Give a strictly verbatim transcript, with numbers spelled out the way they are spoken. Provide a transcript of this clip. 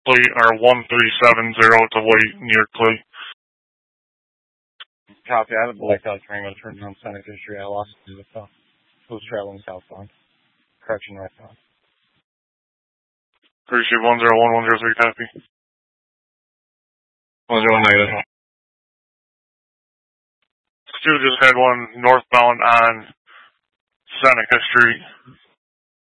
Clay, or one three seven zero to wait near Clay. Copy. I have a blacked out Durango turned down Seneca Street. I lost it with uh, who was traveling southbound. Correction, northbound. Appreciate one zero one one zero three, copy. one zero one negative. Stu just had one northbound on Seneca Street.